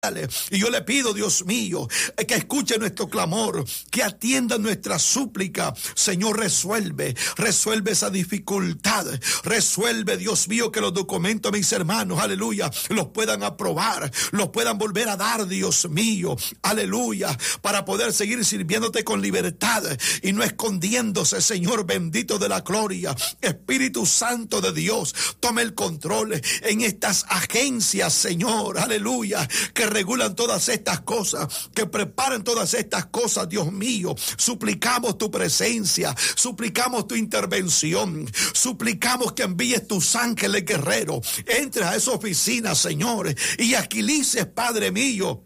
Y yo le pido, Dios mío, que escuche nuestro clamor, que atienda nuestra súplica. Señor, resuelve esa dificultad. Resuelve, Dios mío, que los documentos, mis hermanos, aleluya, los puedan aprobar, los puedan volver a dar, Dios mío, aleluya, para poder seguir sirviéndote con libertad y no escondiéndose, Señor bendito de la gloria. Espíritu Santo de Dios, tome el control en estas agencias, Señor, aleluya, que regulan todas estas cosas, que preparan todas estas cosas, Dios mío. Suplicamos tu presencia, suplicamos tu intervención, suplicamos que envíes tus ángeles guerreros, entres a esa oficina, Señor, y agilices, Padre mío,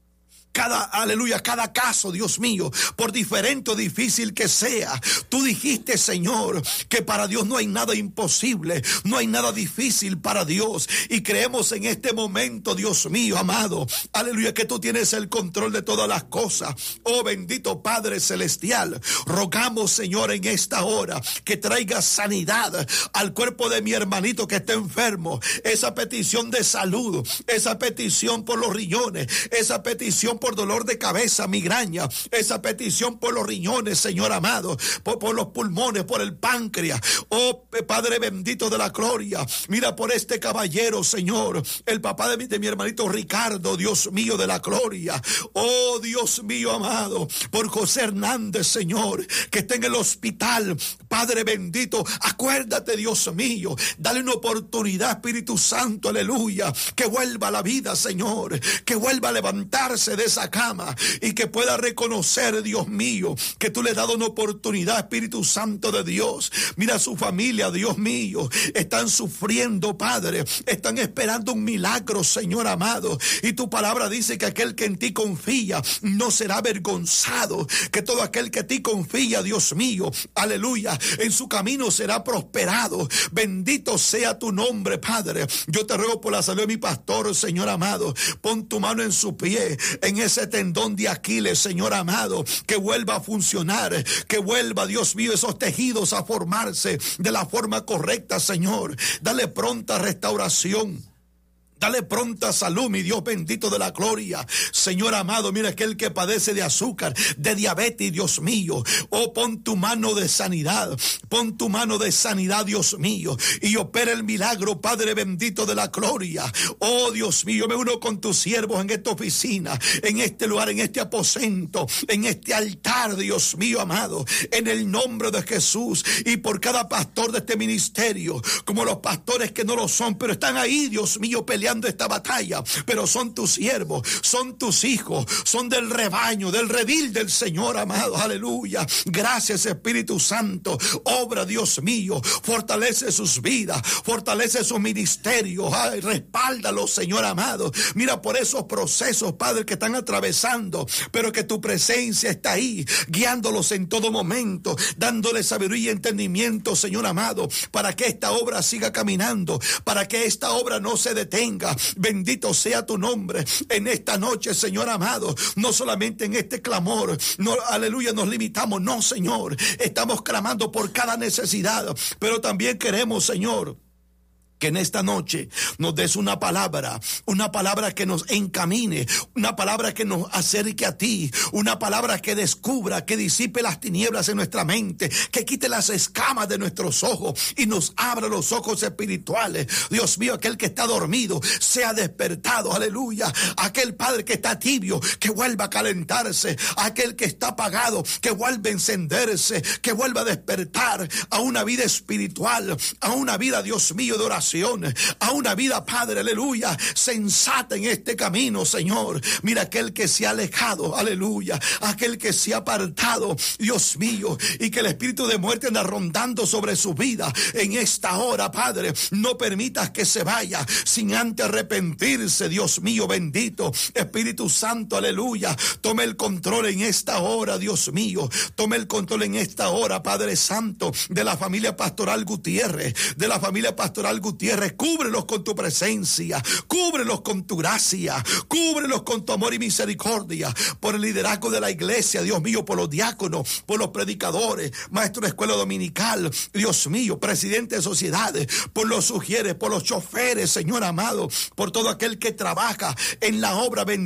cada caso, Dios mío, por diferente o difícil que sea. Tú dijiste, Señor, que para Dios no hay nada imposible, no hay nada difícil para Dios, y creemos en este momento, Dios mío, amado, aleluya, que tú tienes el control de todas las cosas. Oh bendito Padre Celestial, rogamos, Señor, en esta hora que traiga sanidad al cuerpo de mi hermanito que está enfermo, esa petición de salud, esa petición por los riñones, esa petición por dolor de cabeza, migraña, esa petición por los riñones, Señor amado, por los pulmones, por el páncreas. Oh Padre bendito de la gloria, mira por este caballero, Señor, el papá de mi hermanito Ricardo, Dios mío de la gloria. Oh Dios mío amado, por José Hernández, Señor, que está en el hospital, Padre bendito, acuérdate, Dios mío, dale una oportunidad, Espíritu Santo, aleluya, que vuelva a la vida, Señor, que vuelva a levantarse de esa cama y que pueda reconocer, Dios mío, que tú le has dado una oportunidad, Espíritu Santo de Dios. Mira a su familia, Dios mío, están sufriendo, Padre, están esperando un milagro, Señor amado, y tu palabra dice que aquel que en ti confía no será avergonzado, que todo aquel que en ti confía, Dios mío, aleluya, en su camino será prosperado. Bendito sea tu nombre, Padre. Yo te ruego por la salud de mi pastor, Señor amado, pon tu mano en su pie, en ese tendón de Aquiles, Señor amado, que vuelva a funcionar, que vuelva, Dios mío, esos tejidos a formarse de la forma correcta, Señor. Dale pronta restauración. Dale pronta salud, mi Dios bendito de la gloria. Señor amado, mira aquel que padece de azúcar, de diabetes, Dios mío. Oh, pon tu mano de sanidad, Dios mío, y opera el milagro, Padre bendito de la gloria. Oh, Dios mío, me uno con tus siervos en esta oficina, en este lugar, en este aposento, en este altar, Dios mío amado, en el nombre de Jesús, y por cada pastor de este ministerio, como los pastores que no lo son, pero están ahí, Dios mío, peleando esta batalla, pero son tus siervos, son tus hijos, son del rebaño, del redil del Señor amado, aleluya. Gracias, Espíritu Santo, obra, Dios mío, fortalece sus vidas, fortalece su ministerio, ay, respáldalos, Señor amado. Mira por esos procesos, Padre, que están atravesando, pero que tu presencia está ahí, guiándolos en todo momento, dándoles sabiduría y entendimiento, Señor amado, para que esta obra siga caminando, para que esta obra no se detenga. Bendito sea tu nombre en esta noche, Señor amado. No solamente en este clamor, no, aleluya, nos limitamos, no, Señor, estamos clamando por cada necesidad, pero también queremos, Señor, que en esta noche nos des una palabra que nos encamine, una palabra que nos acerque a ti, una palabra que descubra, que disipe las tinieblas en nuestra mente, que quite las escamas de nuestros ojos y nos abra los ojos espirituales. Dios mío, aquel que está dormido sea despertado, aleluya. Aquel Padre que está tibio, que vuelva a calentarse. Aquel que está apagado, que vuelva a encenderse, que vuelva a despertar a una vida espiritual, a una vida, Dios mío, de oración, a una vida, Padre, aleluya, sensata en este camino, Señor. Mira aquel que se ha alejado, aleluya, aquel que se ha apartado, Dios mío, y que el espíritu de muerte anda rondando sobre su vida en esta hora, Padre. No permitas que se vaya sin antes arrepentirse, Dios mío bendito. Espíritu Santo, aleluya, tome el control en esta hora, Dios mío, tome el control en esta hora, Padre Santo, de la familia pastoral Gutiérrez, de la familia pastoral Gutiérrez, Gutiérrez, cúbrelos con tu presencia, cúbrelos con tu gracia, cúbrelos con tu amor y misericordia, por el liderazgo de la iglesia, Dios mío, por los diáconos, por los predicadores, maestros de escuela dominical, Dios mío, presidente de sociedades, por los sugieres, por los choferes, Señor amado, por todo aquel que trabaja en la obra bendita